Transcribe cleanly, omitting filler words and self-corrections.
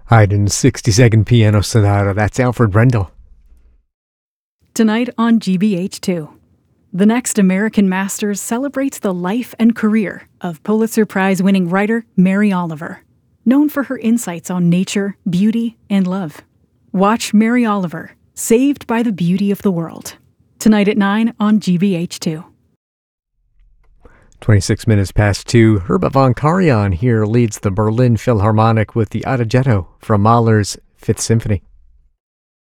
Haydn's 60-second piano sonata. That's Alfred Brendel. Tonight on GBH2. The Next American Masters celebrates the life and career of Pulitzer Prize-winning writer Mary Oliver, known for her insights on nature, beauty, and love. Watch Mary Oliver, Saved by the Beauty of the World. Tonight at 9 on GBH2. 26 minutes past 2. Herba von Karajan here leads the Berlin Philharmonic with the Adagietto from Mahler's Fifth Symphony.